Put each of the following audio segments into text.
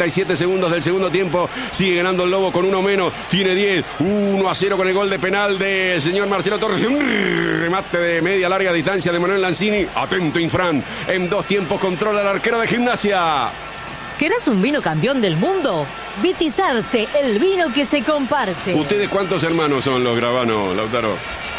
37 segundos del segundo tiempo. Sigue ganando el Lobo con uno menos. Tiene 10. 1-0 con el gol de penal del señor Marcelo Torres. Un remate de media larga distancia de Manuel Lanzini. Atento Infran. En 2 tiempos controla al arquero de Gimnasia. ¿Querés un vino campeón del mundo? Vitizarte, el vino que se comparte. ¿Ustedes cuántos hermanos son los Gravano, Lautaro?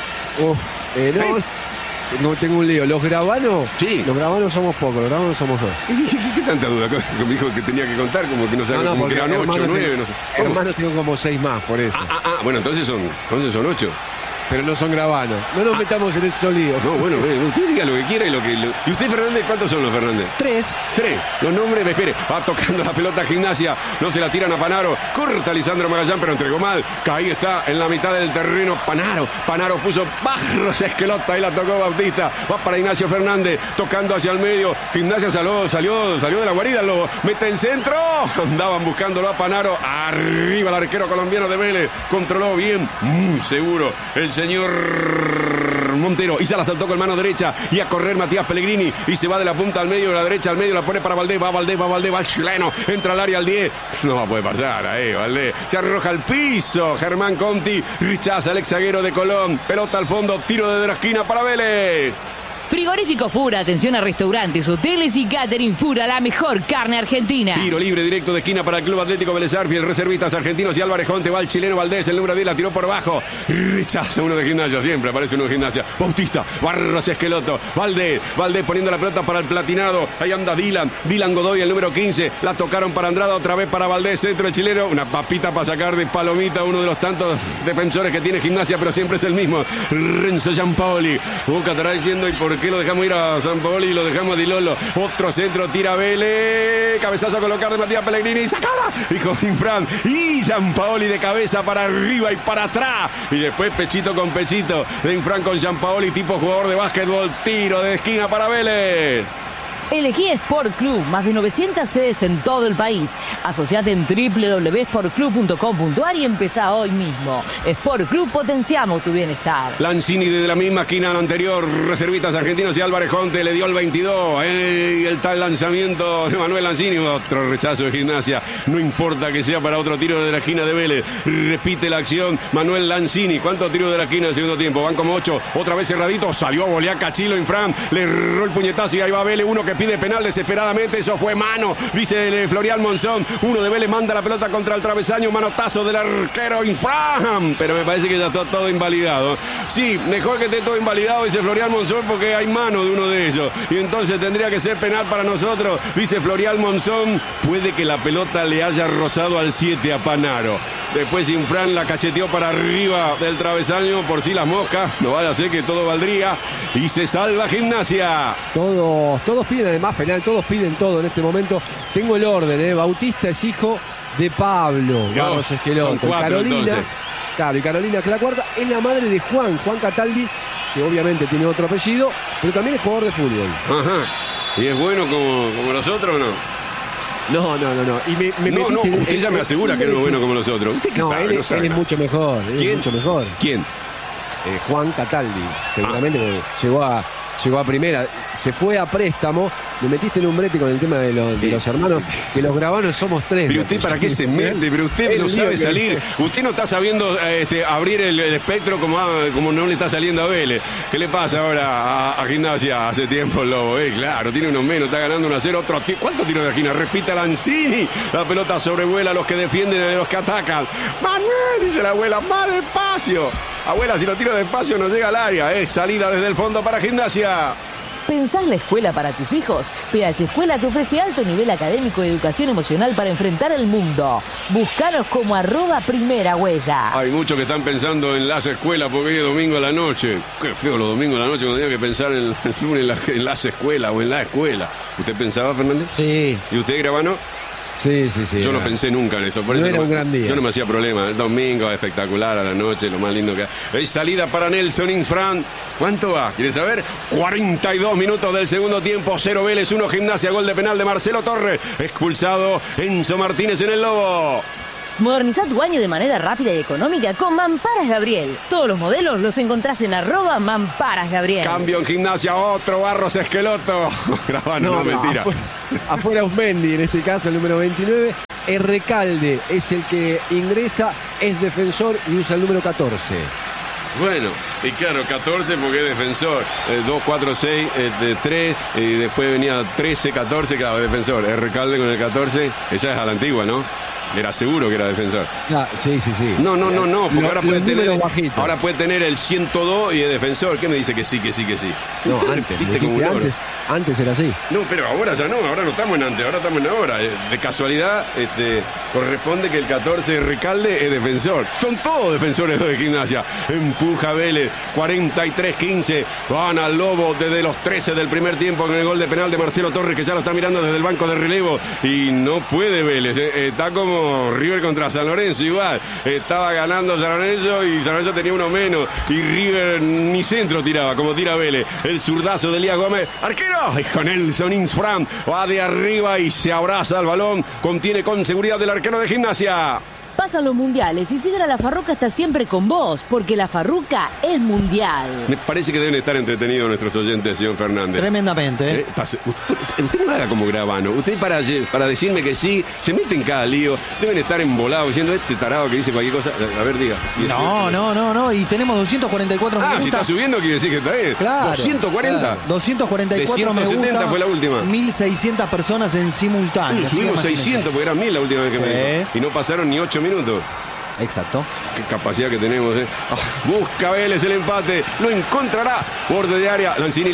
No tengo un lío. ¿Los Gravano? Sí. Los Gravanos somos pocos, los Gravanos somos 2. ¿Qué tanta duda? Me dijo que tenía que contar, como que no sabía, como que eran 8, 9, no sé. Hermanos tengo como 6 más, por eso. Bueno, entonces son 8. Pero no son Gravanos. No nos metamos en esos líos. No, bueno, usted diga lo que quiera y lo que... ¿Y usted, Fernández, cuántos son los Fernández? 3. Los nombres, espere, va tocando la pelota Gimnasia, no se la tiran a Panaro, corta Lisandro Magallán, pero entregó mal, ahí está, en la mitad del terreno, Panaro puso Barros Esquelota, ahí la tocó Bautista, va para Ignacio Fernández, tocando hacia el medio, Gimnasia salió de la guarida, el Lobo, mete en centro, andaban buscándolo a Panaro, arriba el arquero colombiano de Vélez, controló bien, muy seguro, el señor Montero, y se la saltó con mano derecha, y a correr Matías Pellegrini, y se va de la punta al medio, de la derecha al medio, la pone para Valdés, va el chileno, entra al área al 10, no va a poder pasar ahí, Valdés, se arroja al piso, Germán Conti, rechaza al ex zaguero de Colón, pelota al fondo, tiro desde la esquina para Vélez. Frigorífico Fura, atención a restaurantes, hoteles y catering. Fura, la mejor carne argentina. Tiro libre directo de esquina para el Club Atlético Vélez Arfield, reservistas argentinos y Álvarez Jonte, va el chileno Valdés, el número 10 la tiró por abajo, rechaza uno de Gimnasia, siempre aparece uno de Gimnasia, Bautista, Barros Esqueloto, Valdés poniendo la pelota para el platinado, ahí anda Dylan Godoy, el número 15, la tocaron para Andrada, otra vez para Valdés, centro el chileno, una papita para sacar de palomita, uno de los tantos defensores que tiene Gimnasia, pero siempre es el mismo, Renzo Giampaoli, Boca estará diciendo, ¿y por qué lo dejamos ir a Sampaoli y lo dejamos a Di Lolo? Otro centro, tira Vélez, cabezazo a colocar de Matías Pellegrini, sacala, dijo Infran, y Giampaoli de cabeza para arriba y para atrás, y después pechito con pechito de Infran con Giampaoli, tipo jugador de básquetbol, tiro de esquina para Vélez. Elegí Sport Club, más de 900 sedes en todo el país. Asociate en www.sportclub.com.ar y empezá hoy mismo. Sport Club, potenciamos tu bienestar. Lanzini desde la misma esquina anterior, reservistas argentinos y Álvarez Jonte le dio el 22. Y el tal lanzamiento de Manuel Lanzini, otro rechazo de Gimnasia. No importa que sea para otro tiro de la esquina de Vélez. Repite la acción Manuel Lanzini. ¿Cuántos tiros de la esquina en el segundo tiempo? Van como 8. Otra vez cerradito. Salió a volear Cachilo Infran. Le erró el puñetazo y ahí va Vélez. Uno que pide penal desesperadamente, eso fue mano, dice Florian Monzón, uno de Vélez manda la pelota contra el travesaño, manotazo del arquero Infran, pero me parece que ya está todo invalidado. Sí, mejor que esté todo invalidado, dice Florian Monzón, porque hay mano de uno de ellos, y entonces tendría que ser penal para nosotros, dice Florian Monzón, puede que la pelota le haya rozado al 7 a Panaro. Después Infran la cacheteó para arriba del travesaño, por si las moscas, no vaya a ser que todo valdría, y se salva Gimnasia. Todos piden además penal, todos piden todo en este momento. Tengo el orden, Bautista es hijo de Pablo Barros Esqueloto. Carolina, claro, y Carolina, que la cuarta, es la madre de Juan Cataldi, que obviamente tiene otro apellido, pero también es jugador de fútbol. Ajá. ¿Y es bueno como los otros o no? No. Y usted ya me asegura que no es bueno como los otros. ¿Usted qué sabe? Él es mucho mejor. ¿Quién? ¿Quién? Juan Cataldi, seguramente llegó a primera, se fue a préstamo. Me metiste en un brete con el tema de los hermanos, que los Gravanos somos 3. Pero usted para qué se mete, pero usted no sabe salir. Usted no está sabiendo abrir el espectro como no le está saliendo a Vélez. ¿Qué le pasa ahora a Gimnasia? Hace tiempo el Lobo, claro, tiene uno menos, está ganando 1-0. Otro ¿cuántos tiros de esquina? Repite Lanzini. La pelota sobrevuela a los que defienden y a los que atacan. Manuel, dice la abuela, más despacio. Abuela, si lo tiro despacio no llega al área. Es salida desde el fondo para Gimnasia. ¿Pensás la escuela para tus hijos? PH Escuela te ofrece alto nivel académico y educación emocional para enfrentar el mundo. Búscanos como @primerahuella. Hay muchos que están pensando en las escuelas porque hoy es domingo a la noche. Qué feo los domingos a la noche cuando tenía que pensar en las escuelas o en la escuela. ¿Usted pensaba, Fernández? Sí. ¿Y usted, Gravano? Sí. Yo no pensé nunca en eso. Por no eso era un gran día. Yo no me hacía problema. El domingo espectacular a la noche, lo más lindo que hay. Es salida para Nelson Infran. ¿Cuánto va? ¿Quieres saber? 42 minutos del segundo tiempo. 0 Vélez, 1 Gimnasia. Gol de penal de Marcelo Torres. Expulsado Enzo Martínez en el Lobo. Moderniza tu baño de manera rápida y económica con Mamparas Gabriel. Todos los modelos los encontrás en @Mamparas Gabriel. Cambio en Gimnasia, otro Barros Esqueloto. Gravano, no, mentira. Afuera Usmendi, en este caso el número 29. Recalde es el que ingresa, es defensor y usa el número 14. Bueno, y claro, 14 porque es defensor, 2, 4, 6, 3, y después venía 13, 14, claro, defensor. Recalde con el 14, ella es a la antigua, ¿no? Era seguro que era defensor. Ah, sí. No, porque ahora puede tener el 102 y es defensor. ¿Qué me dice que sí? No, antes era así. No, pero ahora ya no, ahora no estamos en antes, ahora estamos en ahora. De casualidad, corresponde que el 14 Recalde es defensor. Son todos defensores de Gimnasia. Empuja Vélez, 43-15. Van al Lobo desde los 13 del primer tiempo con el gol de penal de Marcelo Torres, que ya lo está mirando desde el banco de relevo. Y no puede Vélez, está como River contra San Lorenzo igual. Estaba ganando San Lorenzo y San Lorenzo tenía uno menos. Y River ni centro tiraba, como tira Vélez. El zurdazo de Elías Gómez. ¡Arquero! Y con Nelson Insfran va de arriba y se abraza al balón. Contiene con seguridad del arquero de Gimnasia. Pasan los mundiales y Sidra La Farruca está siempre con vos, porque La Farruca es mundial. Me parece que deben estar entretenidos nuestros oyentes, señor Fernández. Tremendamente. Usted no haga como Gravano. Usted para decirme que sí, se mete en cada lío. Deben estar embolados diciendo este tarado que dice cualquier cosa. A ver, diga. No. Y tenemos 244 me gusta. Si está subiendo quiere decir que está ahí. Claro. 240. Claro. 244 me gusta. 170 fue la última. 1.600 personas en simultáneo. Hicimos 600 porque eran 1.000 la última vez que me dijo. Y no pasaron ni 8 minutos. Exacto. Qué capacidad que tenemos, Busca Vélez el empate, lo encontrará. Borde de área, Lanzini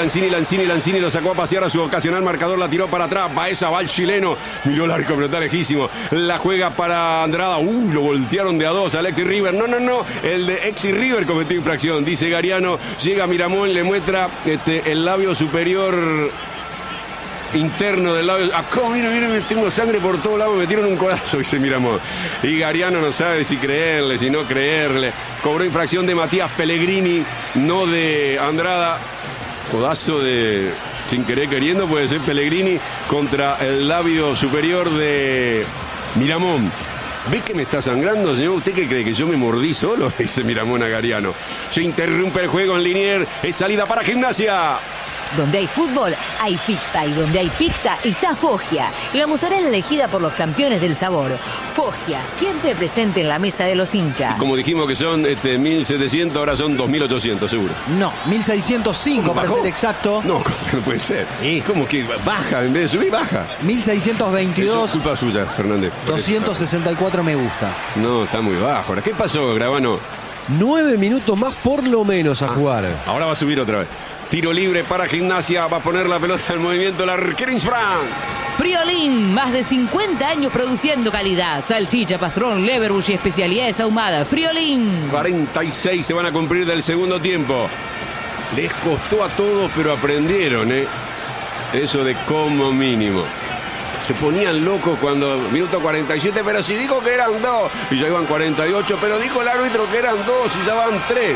lo sacó a pasear a su ocasional marcador, la tiró para atrás. Baeza va el chileno, miró el arco, pero está lejísimo. La juega para Andrada, lo voltearon de a dos a Exi River. No, el de Exi River cometió infracción, dice Gariano. Llega Miramón, le muestra el labio superior interno del labio. Mire, tengo sangre por todos lados, me metieron un codazo, dice Miramón. Y Gariano no sabe si creerle, si no creerle. Cobró infracción de Matías Pellegrini, no de Andrada. Codazo de sin querer queriendo, puede ser Pellegrini contra el labio superior de Miramón. ¿Ve que me está sangrando, señor? ¿Usted qué cree? ¿Que yo me mordí solo? Dice Miramón a Gariano. Se interrumpe el juego en Liniers. Es salida para Gimnasia. Donde hay fútbol, hay pizza. Y donde hay pizza, está Foggia. La mozzarella elegida por los campeones del sabor. Foggia, siempre presente en la mesa de los hinchas. Como dijimos que son 1.700, ahora son 2.800, seguro. No, 1.605 para ser exacto. No, no puede ser. Sí. ¿Cómo que baja? En vez de subir, baja. 1.622. Eso es culpa suya, Fernández. 264 me gusta. No, está muy bajo. Ahora, ¿qué pasó, Gravano? 9 minutos más por lo menos a jugar. Ahora va a subir otra vez. Tiro libre para Gimnasia, va a poner la pelota en movimiento el arquero Insfran. Friolín, más de 50 años produciendo calidad. Salchicha, pastrón, leverbush y especialidades ahumadas. Friolín. 46 se van a cumplir del segundo tiempo. Les costó a todos, pero aprendieron, Eso de como mínimo. Se ponían locos cuando minuto 47, pero si dijo que eran 2 y ya iban 48, pero dijo el árbitro que eran 2 y ya van 3.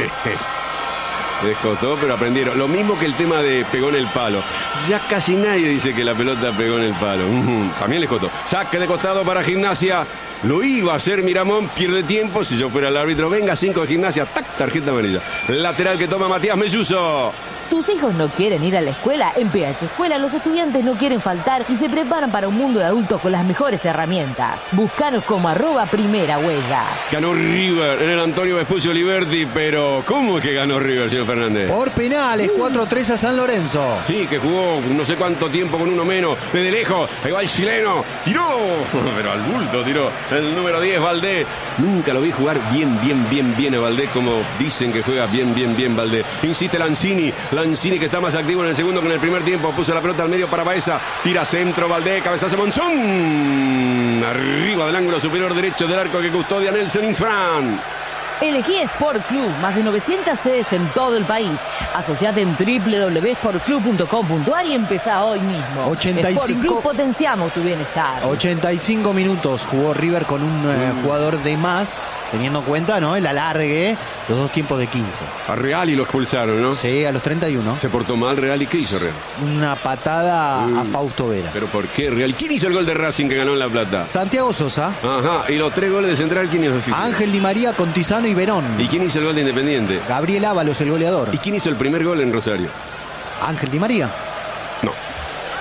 Les costó, pero aprendieron. Lo mismo que el tema de pegó en el palo. Ya casi nadie dice que la pelota pegó en el palo. También les costó. Saque de costado para Gimnasia. Lo iba a hacer Miramón, pierde tiempo. Si yo fuera el árbitro, venga, 5 de Gimnasia. ¡Tac! Tarjeta amarilla. Lateral que toma Matías Melluso. ¿Tus hijos no quieren ir a la escuela? En PH Escuela los estudiantes no quieren faltar y se preparan para un mundo de adultos con las mejores herramientas. Búscanos como @primera huella. Ganó River en el Antonio Vespucio Liberty, pero ¿cómo es que ganó River, señor Fernández? Por penales, 4-3 a San Lorenzo. Sí, que jugó no sé cuánto tiempo con uno menos. Desde lejos, ahí va el chileno. Tiró, pero al bulto tiró. El número 10, Valdés. Nunca lo vi jugar bien a Valdés, como dicen que juega bien Valdés. Insiste Lanzini que está más activo en el segundo que en el primer tiempo. Puso la pelota al medio para Baeza. Tira centro, Valdés, cabezazo Monzón. Arriba del ángulo superior derecho del arco que custodia Nelson Insfran. Elegí Sport Club, más de 900 sedes en todo el país. Asociate en www.sportclub.com.ar y empezá hoy mismo. 85. Sport Club, potenciamos tu bienestar. 85 minutos jugó River con un jugador de más, teniendo en cuenta, ¿no?, el alargue, los 2 tiempos de 15. A Reali lo expulsaron, ¿no? Sí, a los 31. Se portó mal Reali. ¿Qué hizo Reali? Una patada a Fausto Vera. ¿Pero por qué Reali? ¿Quién hizo el gol de Racing que ganó en La Plata? Santiago Sosa. Ajá, y los 3 goles de Central, ¿quién hizo? Ángel Di María, Contizano y Verón. ¿Y quién hizo el gol de Independiente? Gabriel Ábalos, el goleador. ¿Y quién hizo el primer gol en Rosario? Ángel Di María. No.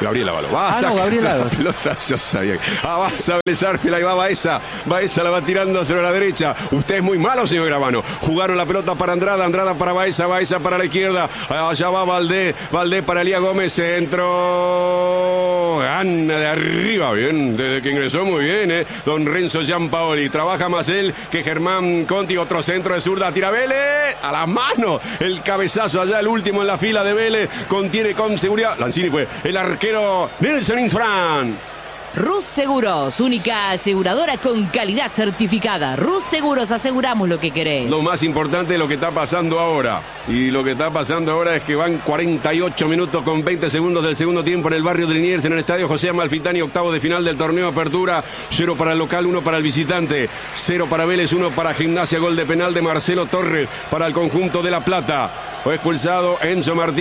Gabriel Ábalos. Gabriel Ábalos. Pelota, yo sabía. Vas a Vélez, ahí va Baeza. Baeza la va tirando hacia la derecha. Usted es muy malo, señor Gravano. Jugaron la pelota para Andrada. Andrada para Baeza. Baeza para la izquierda. Allá va Valdés. Valdés para Elías Gómez. Centro. Gana de arriba. Bien. Desde que ingresó muy bien, don Renzo Giampaoli. Trabaja más él que Germán Conti. Otro centro de zurda. Tira Vélez. A las manos. El cabezazo allá, el último en la fila de Vélez. Contiene con seguridad. Lanzini fue el arquero Nelson Insfran. Rus Seguros, única aseguradora con calidad certificada. Rus Seguros, aseguramos lo que querés. Lo más importante es lo que está pasando ahora. Y lo que está pasando ahora es que van 48 minutos con 20 segundos del segundo tiempo en el barrio de Liniers, en el estadio José Amalfitani, octavo de final del torneo Apertura. 0 para el local, 1 para el visitante. 0 para Vélez, 1 para Gimnasia. Gol de penal de Marcelo Torres para el conjunto de La Plata. Fue expulsado Enzo Martínez.